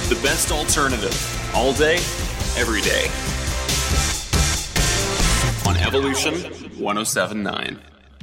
The best alternative. All day, every day. On Evolution 107.9.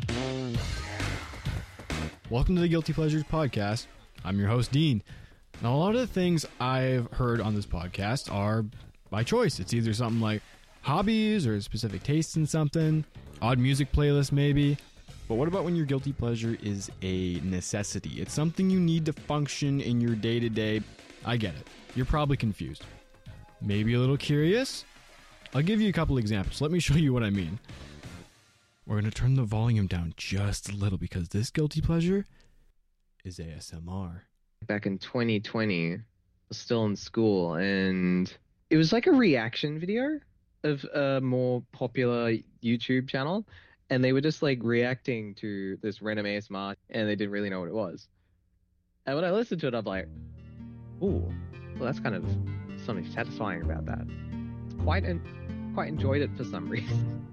Welcome to the Guilty Pleasures podcast. I'm your host, Dean. Now, a lot of the things I've heard on this podcast are by choice. It's either something like hobbies or specific tastes in something, odd music playlist maybe. But what about when your guilty pleasure is a necessity? It's something you need to function in your day-to-day. I get it. You're probably confused. Maybe a little curious? I'll give you a couple examples. Let me show you what I mean. We're going to turn the volume down just a little because this guilty pleasure is ASMR. Back in 2020, I was still in school, and it was like a reaction video of a more popular YouTube channel, and they were just like reacting to this random ASMR, and they didn't really know what it was. And when I listened to it, I'm like, ooh, well, that's kind of something satisfying about that. Quite enjoyed it for some reason.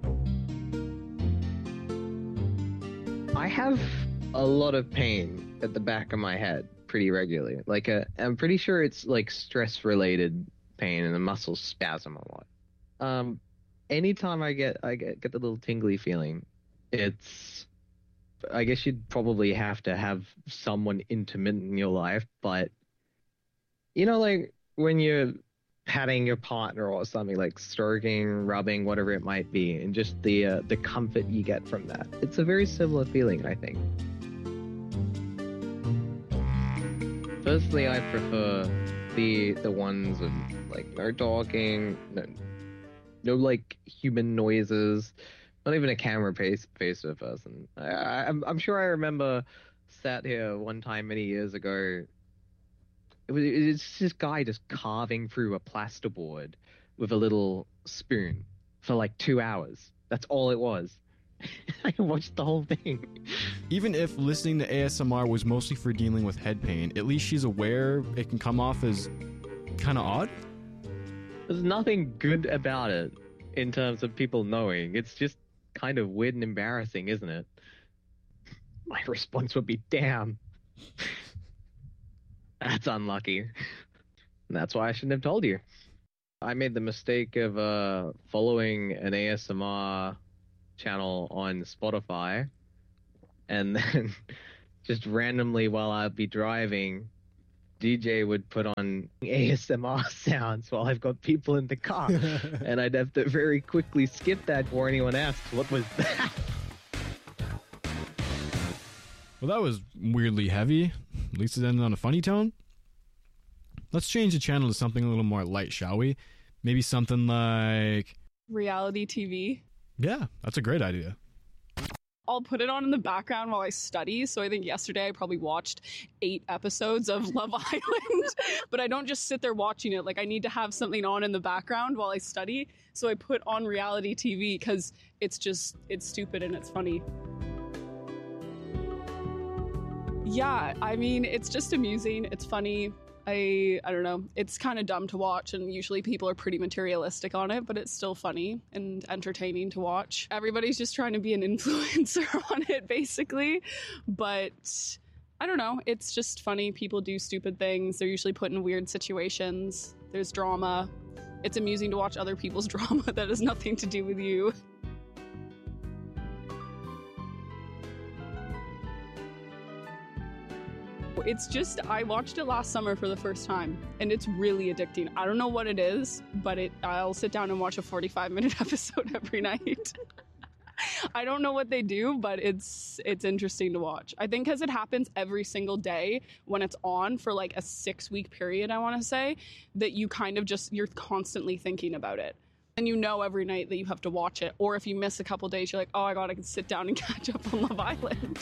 I have a lot of pain at the back of my head pretty regularly. Like, I'm pretty sure it's like stress-related pain and the muscles spasm a lot. Anytime I get the little tingly feeling, it's, I guess you'd probably have to have someone intimate in your life, but you know, like when you're patting your partner or something, like stroking, rubbing, whatever it might be, and just the comfort you get from that. It's a very similar feeling, I think. Personally, I prefer the ones with like no talking, no like human noises, not even a camera face to a person. I'm sure I remember sat here one time many years ago. It's this guy just carving through a plasterboard with a little spoon for like 2 hours. That's all it was. I watched the whole thing. Even if listening to ASMR was mostly for dealing with head pain, at least she's aware it can come off as kind of odd. There's nothing good about it in terms of people knowing. It's just kind of weird and embarrassing, isn't it? My response would be, damn. That's unlucky. And that's why I shouldn't have told you. I made the mistake of following an ASMR channel on Spotify, and then just randomly while I'd be driving, DJ would put on ASMR sounds while I've got people in the car, and I'd have to very quickly skip that before anyone asks, what was that? Well, that was weirdly heavy. At least it ended on a funny tone. Let's change the channel to something a little more light, shall we? Maybe something like reality TV. Yeah, that's a great idea. I'll put it on in the background while I study. So I think yesterday I probably watched 8 episodes of Love Island, but I don't just sit there watching it. Like, I need to have something on in the background while I study. So I put on reality TV because it's stupid and it's funny. Yeah, I mean, it's just amusing. It's funny. I don't know. It's kind of dumb to watch, and usually people are pretty materialistic on it, but it's still funny and entertaining to watch. Everybody's just trying to be an influencer on it, basically. But I don't know. It's just funny. People do stupid things. They're usually put in weird situations. There's drama. It's amusing to watch other people's drama that has nothing to do with you. It's just, I watched it last summer for the first time, and it's really addicting. I don't know what it is, but I'll sit down and watch a 45-minute episode every night. I don't know what they do, but it's interesting to watch. I think because it happens every single day when it's on for like a 6-week period, I want to say, that you kind of just, you're constantly thinking about it. And you know every night that you have to watch it. Or if you miss a couple days, you're like, oh my God, I can sit down and catch up on Love Island.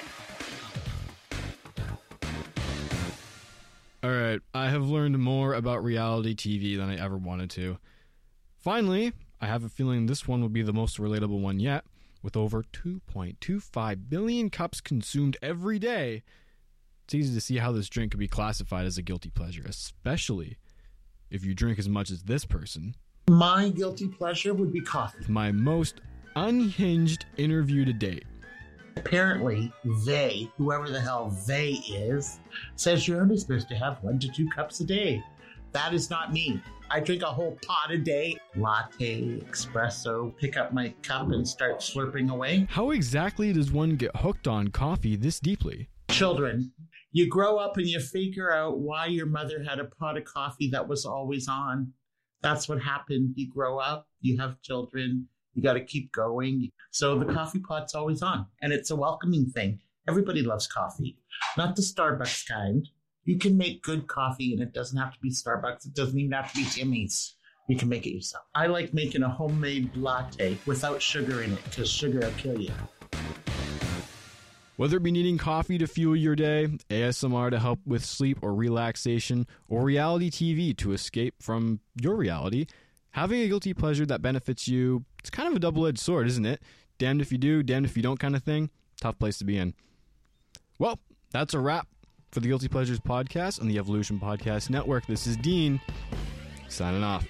All right, I have learned more about reality TV than I ever wanted to. Finally, I have a feeling this one will be the most relatable one yet. With over 2.25 billion cups consumed every day, it's easy to see how this drink could be classified as a guilty pleasure, especially if you drink as much as this person. My guilty pleasure would be coffee. My most unhinged interview to date. Apparently, they, whoever the hell they is, says you're only supposed to have 1 to 2 cups a day. That is not me. I drink a whole pot a day. Latte, espresso, pick up my cup and start slurping away. How exactly does one get hooked on coffee this deeply? Children, you grow up and you figure out why your mother had a pot of coffee that was always on. That's what happened. You grow up, you have children, you got to keep going. So the coffee pot's always on, and it's a welcoming thing. Everybody loves coffee, not the Starbucks kind. You can make good coffee, and it doesn't have to be Starbucks. It doesn't even have to be Timmy's. You can make it yourself. I like making a homemade latte without sugar in it, because sugar will kill you. Whether it be needing coffee to fuel your day, ASMR to help with sleep or relaxation, or reality TV to escape from your reality, having a guilty pleasure that benefits you, it's kind of a double-edged sword, isn't it? Damned if you do, damned if you don't kind of thing. Tough place to be in. Well, that's a wrap for the Guilty Pleasures podcast on the Evolution Podcast Network. This is Dean, signing off.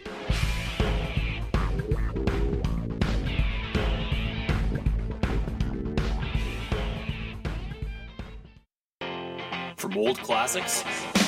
From old classics